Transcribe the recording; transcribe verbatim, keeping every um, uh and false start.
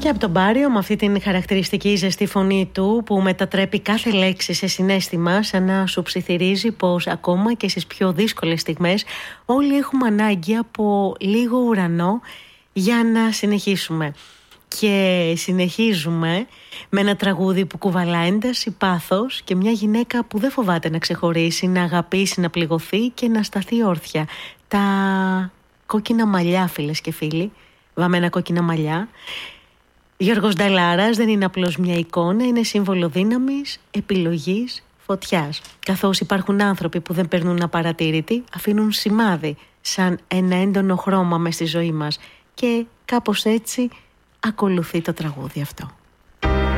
Και από τον Πάριο, με αυτή την χαρακτηριστική ζεστή φωνή του που μετατρέπει κάθε λέξη σε συναίσθημα, σαν να σου ψιθυρίζει πως ακόμα και στις πιο δύσκολες στιγμές όλοι έχουμε ανάγκη από λίγο ουρανό για να συνεχίσουμε. Και συνεχίζουμε με ένα τραγούδι που κουβαλά ένταση, πάθος και μια γυναίκα που δεν φοβάται να ξεχωρίσει, να αγαπήσει, να πληγωθεί και να σταθεί όρθια. Τα κόκκινα μαλλιά, φίλες και φίλοι, βαμμένα κόκκινα μαλλιά. Γιώργος Νταλάρας δεν είναι απλώς μια εικόνα, είναι σύμβολο δύναμης, επιλογής, φωτιάς. Καθώς υπάρχουν άνθρωποι που δεν περνούν απαρατήρητοι, αφήνουν σημάδι σαν ένα έντονο χρώμα μες στη ζωή μας. Και κάπως έτσι ακολουθεί το τραγούδι αυτό.